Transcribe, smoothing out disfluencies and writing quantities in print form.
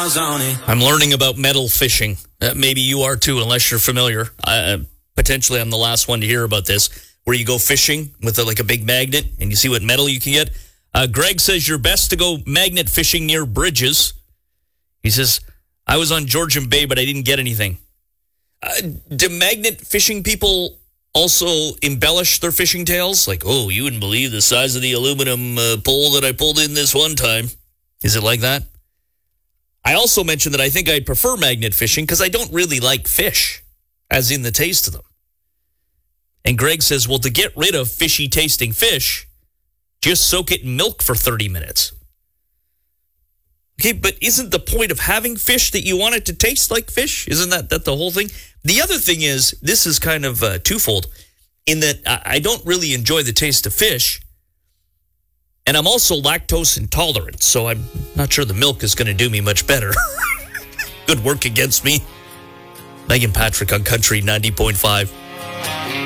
miles on it. I'm learning about metal fishing. Maybe you are too, unless you're familiar. Potentially, I'm the last one to hear about this, where you go fishing with like a big magnet and you see what metal you can get. Greg says you're best to go magnet fishing near bridges. He says, I was on Georgian Bay, but I didn't get anything. Do magnet fishing people also embellish their fishing tales? Like, oh, you wouldn't believe the size of the aluminum pole that I pulled in this one time. Is it like that? I also mentioned that I think I'd prefer magnet fishing because I don't really like fish, as in the taste of them. And Greg says, well, to get rid of fishy tasting fish, just soak it in milk for 30 minutes. Okay, but isn't the point of having fish that you want it to taste like fish? Isn't that the whole thing? The other thing is, this is kind of twofold, in that I don't really enjoy the taste of fish, and I'm also lactose intolerant, so I'm not sure the milk is going to do me much better. Good work against me. Megan Patrick on Country 90.5.